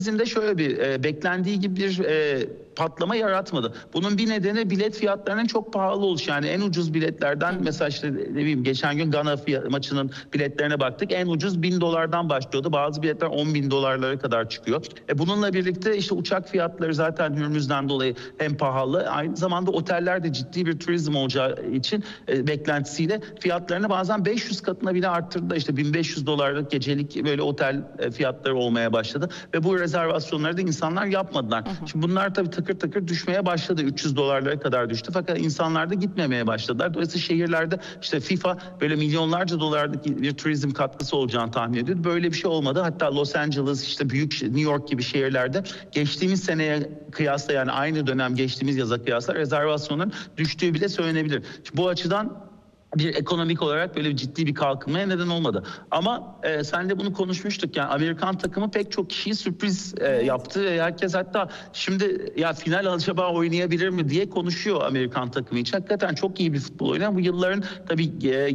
de şöyle bir beklendiği gibi bir patlama yaratmadı. Bunun bir nedeni bilet fiyatlarının çok pahalı oluşu. Yani en ucuz biletlerden mesela işte ne bileyim geçen gün Gana maçının biletlerine baktık. En ucuz $1000'dan başlıyordu. Bazı biletler $10.000'lara kadar çıkıyor. Bununla birlikte işte uçak fiyatları zaten Hürmüz'den dolayı hem pahalı. Aynı zamanda oteller de ciddi bir turizm olacağı için beklentisiyle fiyatlarını bazen 500 katına bile arttırdı. İşte $1500'lık gecelik böyle otel fiyatları olmaya başladı. Ve bu rezervasyonları da insanlar yapmadılar. Şimdi bunlar tabii takır takır düşmeye başladı. $300'lara kadar düştü. Fakat insanlar da gitmemeye başladılar. Dolayısıyla şehirlerde işte FIFA böyle milyonlarca dolarlık bir turizm katkısı olacağını tahmin ediyordu. Böyle bir şey olmadı. Hatta Los Angeles, işte büyük New York gibi şehirlerde geçtiğimiz seneye kıyasla, yani aynı dönem geçtiğimiz yaza kıyasla rezervasyonların düştüğü bile söylenebilir. Şimdi bu açıdan bir ekonomik olarak böyle ciddi bir kalkınmaya neden olmadı. Ama sen de bunu konuşmuştuk. Yani Amerikan takımı pek çok kişiyi sürpriz yaptı. Herkes hatta şimdi ya final acaba oynayabilir mi diye konuşuyor Amerikan takımı için. Hakikaten çok iyi bir futbol oynayan, bu yılların tabii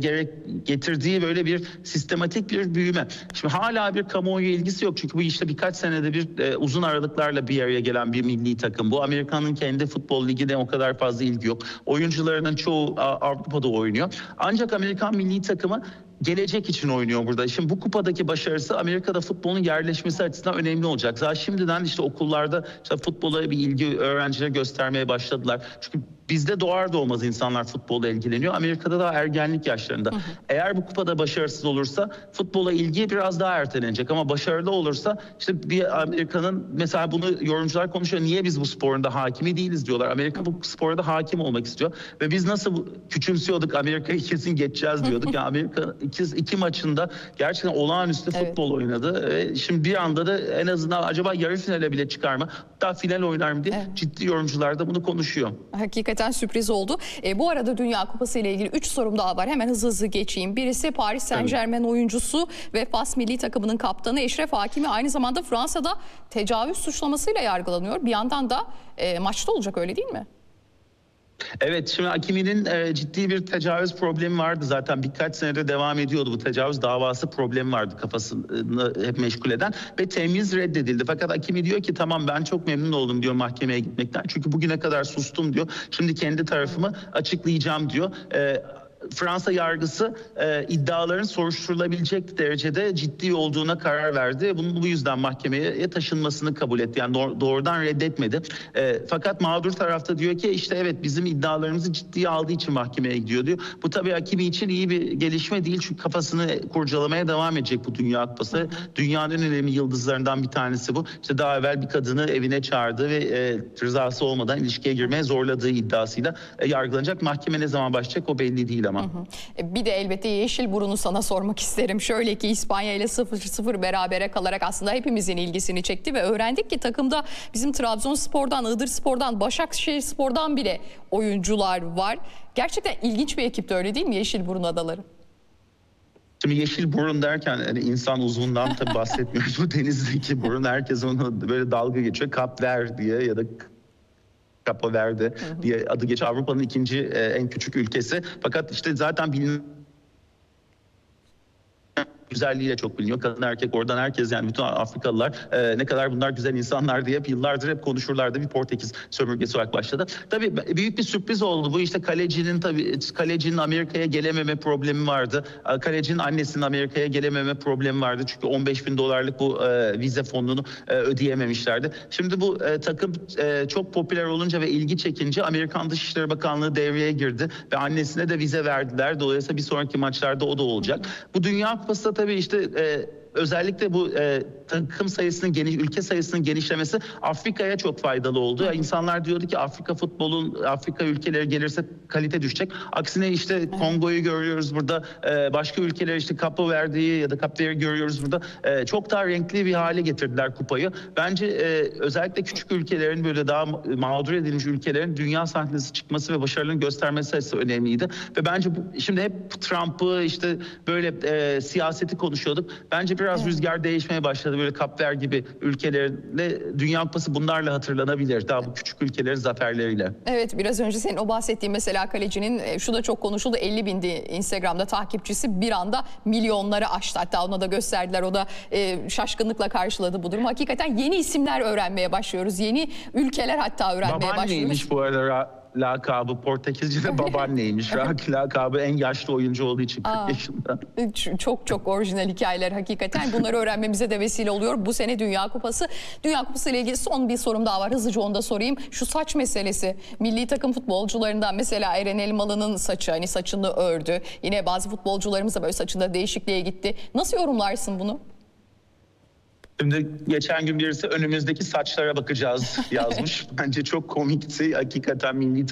getirdiği böyle bir sistematik bir büyüme. Şimdi hala bir kamuoyu ilgisi yok. Çünkü bu işte birkaç senede bir uzun aralıklarla bir araya gelen bir milli takım. Bu Amerika'nın kendi futbol ligine o kadar fazla ilgi yok. Oyuncularının çoğu Avrupa'da oynuyor. Ancak Amerikan milli takımı gelecek için oynuyor burada. Şimdi bu kupadaki başarısı Amerika'da futbolun yerleşmesi açısından önemli olacak. Zaten şimdiden işte okullarda işte futbola bir ilgi öğrencilere göstermeye başladılar. Çünkü bizde doğar doğmaz insanlar futbolla ilgileniyor. Amerika'da daha ergenlik yaşlarında. Eğer bu kupada başarısız olursa futbola ilgi biraz daha ertelenecek. Ama başarılı olursa işte bir Amerika'nın, mesela bunu yorumcular konuşuyor. Niye biz bu sporunda hakimi değiliz diyorlar. Amerika bu sporda hakim olmak istiyor. Ve biz nasıl küçümsüyorduk, Amerika'yı kesin geçeceğiz diyorduk. Yani Amerika iki maçında gerçekten olağanüstü futbol oynadı. Şimdi bir anda da en azından acaba yarı finale bile çıkar mı? Hatta final oynar mı diye ciddi yorumcular da bunu konuşuyor. Hakikaten sürpriz oldu. Bu arada Dünya Kupası ile ilgili 3 sorum daha var. Hemen hızlı geçeyim. Birisi Paris Saint-Germain oyuncusu ve Fas milli takımının kaptanı Eşref Hakimi aynı zamanda Fransa'da tecavüz suçlamasıyla yargılanıyor. Bir yandan da maçta olacak, öyle değil mi? Evet, şimdi Hakimi'nin ciddi bir tecavüz problemi vardı, zaten birkaç senede devam ediyordu. Bu tecavüz davası problemi vardı kafasını hep meşgul eden ve temiz reddedildi. Fakat Hakimi diyor ki tamam, ben çok memnun oldum diyor mahkemeye gitmekten. Çünkü bugüne kadar sustum diyor. Şimdi kendi tarafımı açıklayacağım diyor. Fransa yargısı iddiaların soruşturulabilecek derecede ciddi olduğuna karar verdi. Bunun bu yüzden mahkemeye taşınmasını kabul etti. Yani doğrudan reddetmedi. Fakat mağdur tarafta diyor ki işte evet, bizim iddialarımızı ciddiye aldığı için mahkemeye gidiyor diyor. Bu tabii Hakimi için iyi bir gelişme değil. Çünkü kafasını kurcalamaya devam edecek bu Dünya Kupası. Dünyanın en önemli yıldızlarından bir tanesi bu. İşte daha evvel bir kadını evine çağırdı ve rızası olmadan ilişkiye girmeye zorladığı iddiasıyla yargılanacak. Mahkeme ne zaman başlayacak o belli değil ama. Bir de elbette Yeşilburun'u sana sormak isterim. Şöyle ki İspanya ile 0-0 berabere kalarak aslında hepimizin ilgisini çekti ve öğrendik ki takımda bizim Trabzonspor'dan, Iğdırspor'dan, Başakşehirspor'dan bile oyuncular var. Gerçekten ilginç bir ekipti, öyle değil mi Yeşilburun adaları? Şimdi yeşil burun derken hani insan uzvundan tabii bahsetmiyoruz. Bu denizdeki burun, herkes onu böyle dalga geçiyor. Cap Verde diye ya da Capo Verde diye adı geçiyor. Avrupa'nın ikinci en küçük ülkesi. Fakat işte zaten bilinen güzelliğiyle çok biliniyor. Kadın erkek oradan herkes, yani bütün Afrikalılar ne kadar bunlar güzel insanlar diye yıllardır hep konuşurlardı. Bir Portekiz sömürgesi olarak başladı. Tabii büyük bir sürpriz oldu. Bu işte kalecinin Amerika'ya gelememe problemi vardı. Kalecinin annesinin Amerika'ya gelememe problemi vardı. Çünkü $15.000 bu vize fonunu ödeyememişlerdi. Şimdi bu takım çok popüler olunca ve ilgi çekince Amerikan Dışişleri Bakanlığı devreye girdi ve annesine de vize verdiler. Dolayısıyla bir sonraki maçlarda o da olacak. Bu Dünya Kupası tabii işte özellikle bu takım sayısının ülke sayısının genişlemesi Afrika'ya çok faydalı oldu. Yani insanlar diyordu ki Afrika ülkeleri gelirse kalite düşecek. Aksine işte Kongo'yu görüyoruz burada. Başka ülkeler işte Capo Verde'yi ya da Cap Verde'yi görüyoruz burada. Çok daha renkli bir hale getirdiler kupayı. Bence özellikle küçük ülkelerin, böyle daha mağdur edilmiş ülkelerin dünya sahnesine çıkması ve başarılarını göstermesi açısından önemliydi. Ve bence şimdi hep Trump'ı işte böyle siyaseti konuşuyorduk. Bence biraz biraz rüzgar değişmeye başladı. Böyle Kapver gibi ülkelerle Dünya Kupası bunlarla hatırlanabilir. Daha bu küçük ülkelerin zaferleriyle. Evet, biraz önce senin o bahsettiğin mesela kalecinin şu da çok konuşuldu. 50 bindi Instagram'da takipçisi, bir anda milyonları aştı. Hatta ona da gösterdiler. O da şaşkınlıkla karşıladı bu durumu. Hakikaten yeni isimler öğrenmeye başlıyoruz. Yeni ülkeler hatta öğrenmeye başlıyoruz. Babaanneymiş bu arada lakabı. Portekizce'de babaanneymiş. Lakabı en yaşlı oyuncu olduğu için 40 yaşında. Çok çok orijinal hikayeler hakikaten. Bunları öğrenmemize de vesile oluyor. Bu sene Dünya Kupası. Dünya Kupası ile ilgili son bir sorum daha var. Hızlıca onu da sorayım. Şu saç meselesi. Milli takım futbolcularından mesela Eren Elmalı'nın saçı, hani saçını ördü. Yine bazı futbolcularımız da böyle saçında değişikliğe gitti. Nasıl yorumlarsın bunu? Şimdi geçen gün birisi önümüzdeki saçlara bakacağız yazmış. Bence çok komikti. Hakikaten milli